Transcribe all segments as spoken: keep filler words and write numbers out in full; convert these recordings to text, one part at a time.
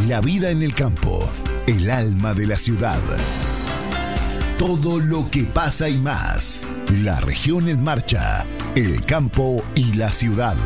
La vida en el campo, el alma de la ciudad. Todo lo que pasa y más. La región en marcha, el campo y la ciudad.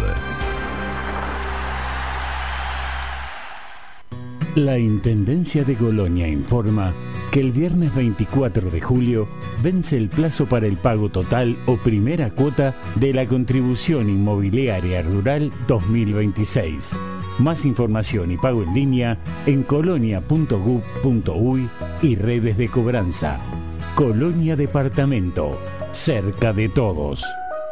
La Intendencia de Colonia informa que el viernes veinticuatro de julio vence el plazo para el pago total o primera cuota de la contribución inmobiliaria rural dos mil veintiséis. Más información y pago en línea en colonia punto gov punto uy y redes de cobranza. Colonia Departamento, cerca de todos.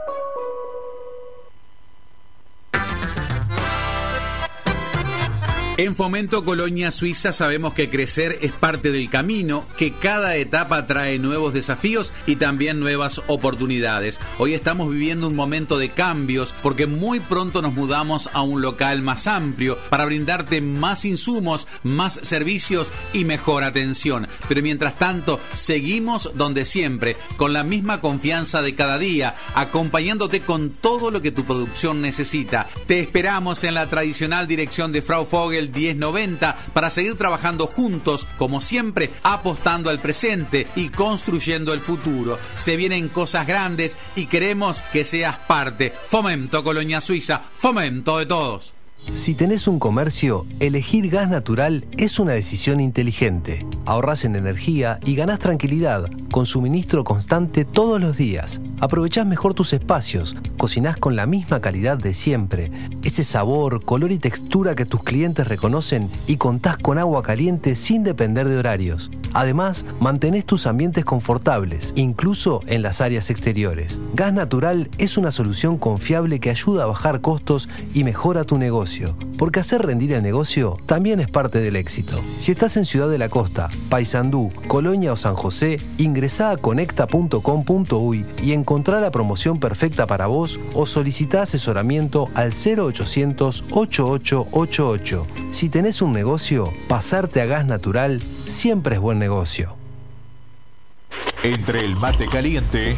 En Fomento Colonia Suiza sabemos que crecer es parte del camino, que cada etapa trae nuevos desafíos y también nuevas oportunidades. Hoy estamos viviendo un momento de cambios porque muy pronto nos mudamos a un local más amplio para brindarte más insumos, más servicios y mejor atención. Pero mientras tanto, seguimos donde siempre, con la misma confianza de cada día, acompañándote con todo lo que tu producción necesita. Te esperamos en la tradicional dirección de Frau Vogel diez noventa para seguir trabajando juntos, como siempre, apostando al presente y construyendo el futuro. Se vienen cosas grandes y queremos que seas parte. Fomento Colonia Suiza, fomento de todos. Si tenés un comercio, elegir gas natural es una decisión inteligente. Ahorrás en energía y ganás tranquilidad, con suministro constante todos los días. Aprovechás mejor tus espacios, cocinás con la misma calidad de siempre, ese sabor, color y textura que tus clientes reconocen y contás con agua caliente sin depender de horarios. Además, mantenés tus ambientes confortables, incluso en las áreas exteriores. Gas natural es una solución confiable que ayuda a bajar costos y mejora tu negocio. Porque hacer rendir el negocio también es parte del éxito. Si estás en Ciudad de la Costa, Paysandú, Colonia o San José, ingresá a conecta punto com punto uy y encontrá la promoción perfecta para vos o solicitá asesoramiento al cero ochocientos ochenta y ocho ochenta y ocho. Si tenés un negocio, pasarte a gas natural siempre es buen negocio. Entre el mate caliente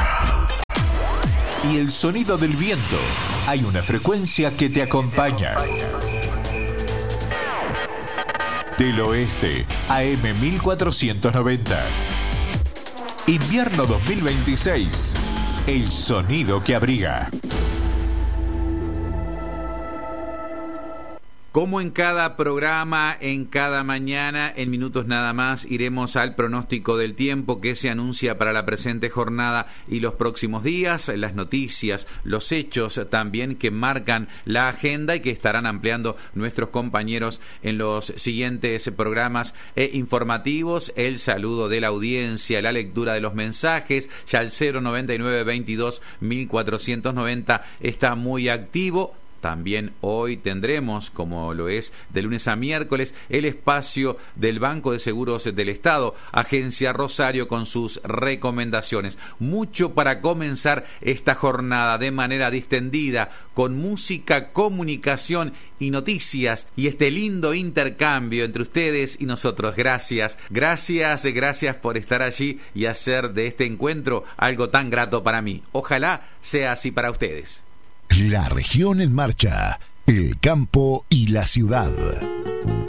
y el sonido del viento, hay una frecuencia que te acompaña. Del Oeste, A M mil cuatrocientos noventa. Invierno dos mil veintiséis. El sonido que abriga. Como en cada programa, en cada mañana, en minutos nada más, iremos al pronóstico del tiempo que se anuncia para la presente jornada y los próximos días, las noticias, los hechos también que marcan la agenda y que estarán ampliando nuestros compañeros en los siguientes programas e informativos. El saludo de la audiencia, la lectura de los mensajes, ya el cero noventa y nueve veintidós mil cuatrocientos noventa está muy activo. También hoy tendremos, como lo es de lunes a miércoles, el espacio del Banco de Seguros del Estado, Agencia Rosario, con sus recomendaciones. Mucho para comenzar esta jornada de manera distendida, con música, comunicación y noticias, y este lindo intercambio entre ustedes y nosotros. Gracias, gracias, gracias por estar allí y hacer de este encuentro algo tan grato para mí. Ojalá sea así para ustedes. La región en marcha, el campo y la ciudad.